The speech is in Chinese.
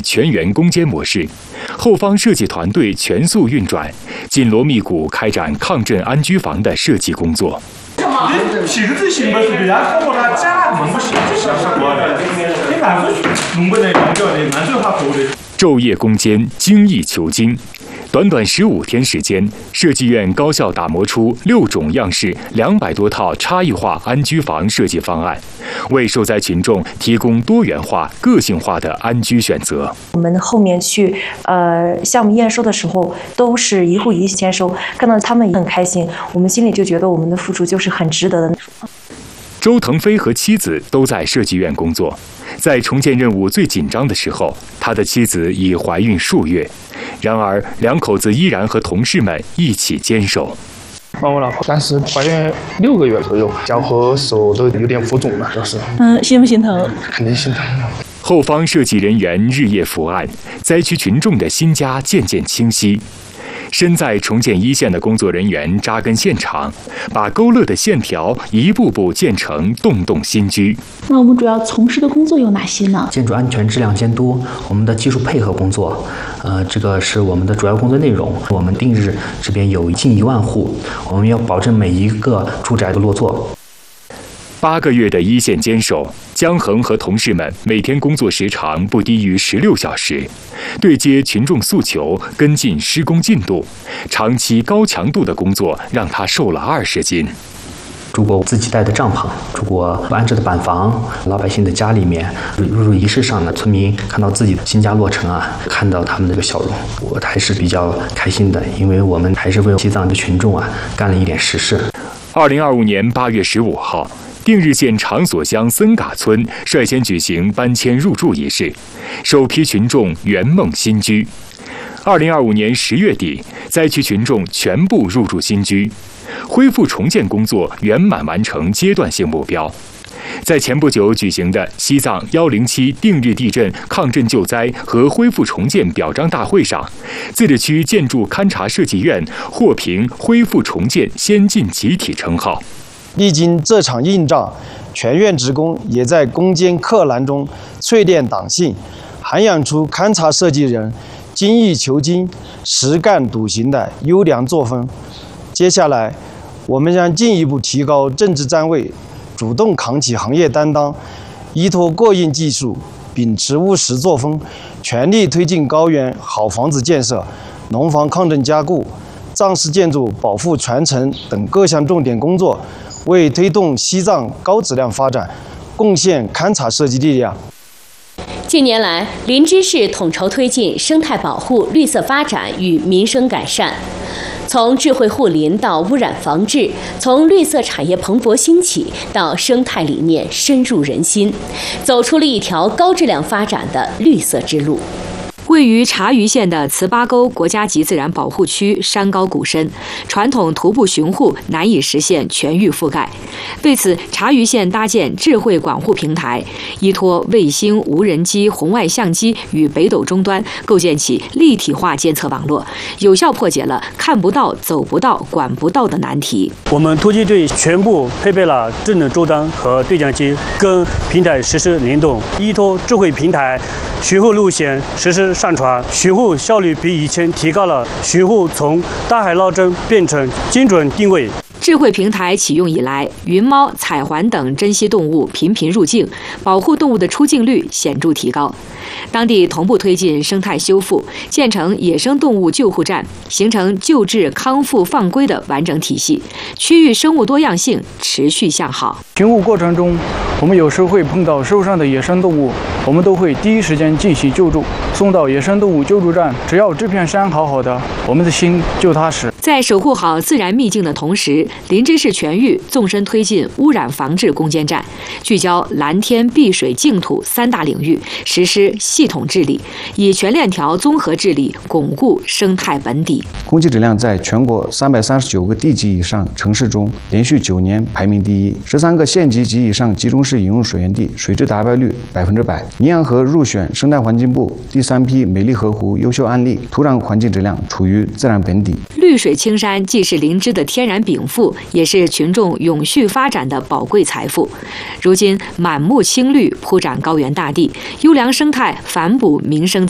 全员攻坚模式，后方设计团队全速运转，紧锣密鼓开展抗震安居房的设计工作。昼夜攻坚，精益求精。短短15天时间，设计院高效打磨出6种样式、200多套差异化安居房设计方案，为受灾群众提供多元化、个性化的安居选择。 我们后面去项目验收的时候，都是一户一签收，看到他们也很开心，我们心里就觉得我们的付出就是很值得的。 周腾飞和妻子都在设计院工作，在重建任务最紧张的时候，他的妻子已怀孕数月。然而，两口子依然和同事们一起坚守。 我老婆当时怀孕6个月左右，脚和手都有点浮肿了，当时。 心不心疼？ 肯定心疼。 后方设计人员日夜伏案，灾区群众的新家渐渐清晰。身在重建一线的工作人员扎根现场，把勾勒的线条一步步建成栋栋新居。 那我们主要从事的工作有哪些呢？ 建筑安全质量监督，我们的技术配合工作，这个是我们的主要工作内容。我们定日这边有近1万户，我们要保证每一个住宅的落座。 8个月的一线坚守，姜恒和同事们每天工作时长不低于16小时，对接群众诉求，跟进施工进度，长期高强度的工作让他瘦了20斤。 住过自己带的帐篷，住过安置的板房，老百姓的家里面，入仪式上呢，村民看到自己的新家落成啊，看到他们这个笑容，我还是比较开心的，因为我们还是为西藏的群众啊干了一点实事。 2025年8月15号。定日县长所乡森嘎村率先举行搬迁入住仪式，首批群众圆梦新居。2025年10月底，灾区群众全部入住新居，恢复重建工作圆满完成阶段性目标。在前不久举行的西藏107定日地震抗震救灾和恢复重建表彰大会上，自治区建筑勘察设计院获评恢复重建先进集体称号。 历经这场硬仗，全院职工也在攻坚克难中淬炼党性，涵养出勘察设计人精益求精、实干笃行的优良作风。接下来，我们将进一步提高政治站位，主动扛起行业担当，依托过硬技术，秉持务实作风，全力推进高原好房子建设、农房抗震加固、藏式建筑保护传承等各项重点工作，为推动西藏高质量发展贡献勘察设计力量。 近年来，林芝市统筹推进生态保护、绿色发展与民生改善。从智慧护林到污染防治，从绿色产业蓬勃兴起到生态理念深入人心，走出了一条高质量发展的绿色之路。 位于察隅县的糍粑沟国家级自然保护区山高谷深，传统徒步巡护难以实现全域覆盖。为此，察隅县搭建智慧管护平台，依托卫星、无人机、红外相机与北斗终端，构建起立体化监测网络，有效破解了看不到、走不到、管不到的难题。 我们突击队全部配备了智能终端和对讲机，跟平台实时联动，依托智慧平台，巡护路线实时上传，巡护效率比以前提高了，巡护从大海捞针变成精准定位。 智慧平台启用以来，云猫、彩环等珍稀动物频频入境，保护动物的出境率显著提高。当地同步推进生态修复，建成野生动物救护站，形成救治、康复、放归的完整体系，区域生物多样性持续向好。 巡护过程中，我们有时会碰到受伤的野生动物，我们都会第一时间进行救助，送到野生动物救助站。只要这片山好好的，我们的心就踏实。 在守护好自然秘境的同时，林芝市全域纵深推进污染防治攻坚战，聚焦蓝天、碧水、净土3大领域，实施系统治理，以全链条综合治理巩固生态本底。 空气质量在全国339个地级以上城市中连续9年排名第一，13个县级及以上集中式饮用水源地水质达标率100%，宁阳河入选生态环境部第3批美丽河湖优秀案例，土壤环境质量处于自然本底。 绿水青山既是林芝的天然禀赋，也是群众永续发展的宝贵财富。如今满目青绿铺展高原大地，优良生态反哺民生。